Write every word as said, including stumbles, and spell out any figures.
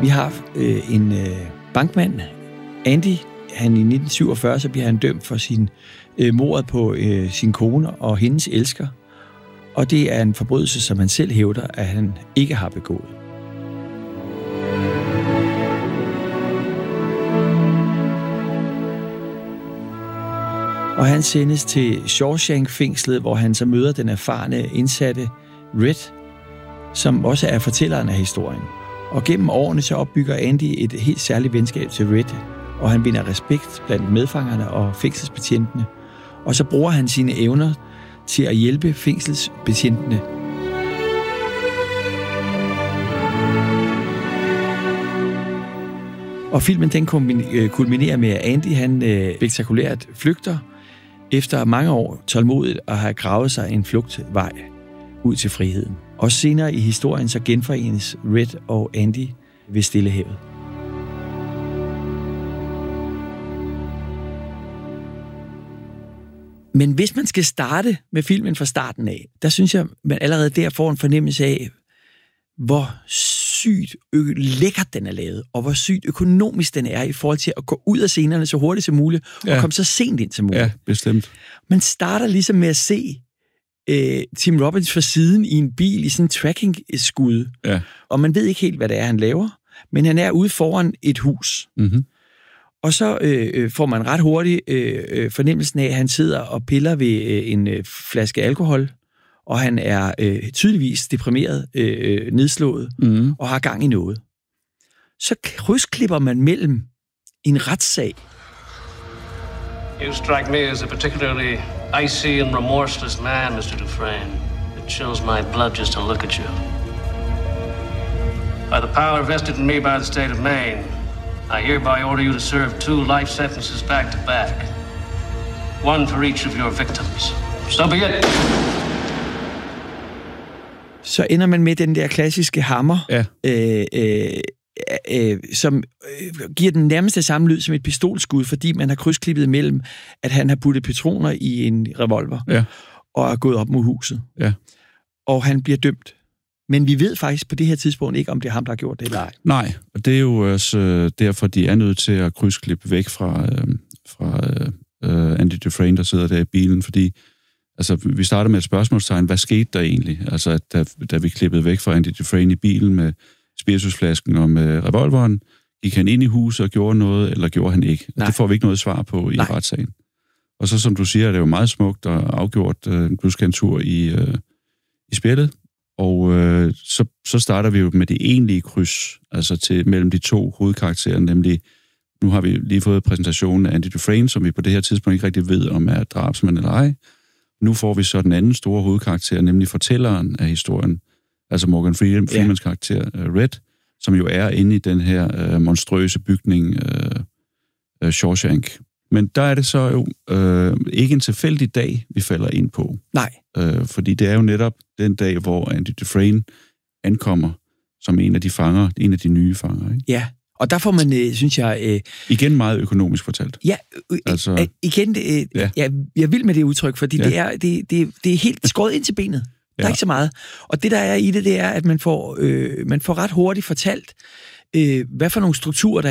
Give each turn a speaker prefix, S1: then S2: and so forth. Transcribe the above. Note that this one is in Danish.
S1: Vi har øh, en øh, bankmand, Andy. Han i nitten syvogfyrre, så bliver han dømt for sin øh, mordet på øh, sin kone og hendes elsker. Og det er en forbrydelse, som han selv hævder, at han ikke har begået. Og han sendes til Shawshank-fængslet, hvor han så møder den erfarne indsatte Red, som også er fortælleren af historien. Og gennem årene så opbygger Andy et helt særligt venskab til Red, og han vinder respekt blandt medfangerne og fængselsbetjentene. Og så bruger han sine evner til at hjælpe fængselsbetjentene. Og filmen den kulminerer med, at Andy han øh, spektakulært flygter efter mange år tålmodigt at have gravet sig en flugtvej ud til friheden. Og senere i historien så genforenes Red og Andy ved Stillehavet. Men hvis man skal starte med filmen fra starten af, der synes jeg, man allerede der får en fornemmelse af, hvor sygt ø- lækkert den er lavet, og hvor sygt økonomisk den er i forhold til at gå ud af scenerne så hurtigt som muligt, ja. Og komme så sent ind som muligt.
S2: Ja, bestemt.
S1: Man starter ligesom med at se øh, Tim Robbins fra siden i en bil i sådan en tracking-skud,
S2: ja.
S1: Og man ved ikke helt, hvad det er, han laver, men han er ude foran et hus.
S2: Mm-hmm.
S1: Og så øh, får man ret hurtigt øh, fornemmelsen af, at han sidder og piller ved øh, en øh, flaske alkohol, og han er øh, tydeligvis deprimeret, øh, nedslået, mm. og har gang i noget. Så krydsklipper man mellem en retssag.
S3: You strike me as a particularly icy and remorseless man, mister Dufresne. It chills my blood just to look at you. By the power vested in me by the state of Maine, I hereby order you to serve two life sentences back to back. One for each of your victims. So be it.
S1: Så ender man med den der klassiske hammer,
S2: ja.
S1: øh, øh, øh, som øh, giver den nærmeste samme lyd som et pistolskud, fordi man har krydsklippet mellem, at han har puttet patroner i en revolver,
S2: ja.
S1: Og er gået op mod huset.
S2: Ja.
S1: Og han bliver dømt. Men vi ved faktisk på det her tidspunkt ikke, om det er ham, der har gjort det eller ej.
S2: Nej, og det er jo også øh, derfor, de er nødt til at krydsklippe væk fra, øh, fra øh, Andy Dufresne, der sidder der i bilen, fordi altså, vi starter med et spørgsmålstegn. Hvad skete der egentlig? Altså, at da, da vi klippede væk fra Andy Dufresne i bilen med spiritusflasken og med revolveren, gik han ind i huset og gjorde noget, eller gjorde han ikke? Det får vi ikke noget svar på i Nej. retssagen. Og så, som du siger, er det jo meget smukt og afgjort øh, en bluskantur i, øh, i spillet. Og øh, så, så starter vi jo med det egentlige kryds, altså til, mellem de to hovedkarakterer, nemlig, nu har vi lige fået præsentationen af Andy Dufresne, som vi på det her tidspunkt ikke rigtig ved, om er drabsmand eller ej. Nu får vi så den anden store hovedkarakter, nemlig fortælleren af historien, altså Morgan Freemans ja. karakter, uh, Red, som jo er inde i den her uh, monstrøse bygning, uh, uh, Shawshank. Men der er det så jo uh, ikke en tilfældig dag, vi falder ind på.
S1: Nej.
S2: Uh, fordi det er jo netop den dag, hvor Andy Dufresne ankommer som en af de fanger, en af de nye fanger. Ikke?
S1: Ja. Og der får man, øh, synes jeg... Øh,
S2: igen meget økonomisk fortalt.
S1: Ja, øh, altså, øh, igen, øh, ja. Jeg, jeg vil med det udtryk, fordi ja. det, er, det, det, det er helt skåret ind til benet. Der er ja. ikke så meget. Og det, der er i det, det er, at man får, øh, man får ret hurtigt fortalt, øh, hvad for nogle strukturer, der